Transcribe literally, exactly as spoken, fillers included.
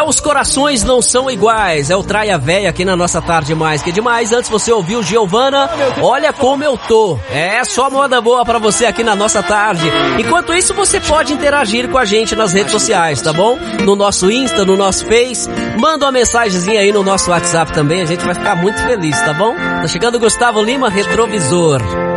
os corações não são iguais. É o Traia Véia aqui na nossa Tarde Mais Que Demais. Antes você ouviu Giovana, Olha Como Eu Tô. É só moda boa pra você aqui na nossa tarde. Enquanto isso, você pode interagir com a gente nas redes sociais, tá bom? No nosso Insta, no nosso Face. Manda uma mensagenzinha aí no nosso WhatsApp também. A gente vai ficar muito feliz, tá bom? Tá chegando o Gustavo Lima, Retrovisor.